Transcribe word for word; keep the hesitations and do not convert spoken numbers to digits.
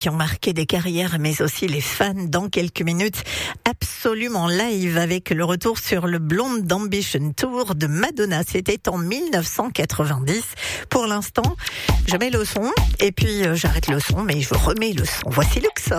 qui ont marqué des carrières, mais aussi les fans dans quelques minutes, absolument live avec le retour sur le Blonde Ambition Tour de Madonna. C'était en dix-neuf cent quatre-vingt-dix. Pour l'instant, je mets le son et puis euh, j'arrête le son, mais je remets le son. Voici Luxor.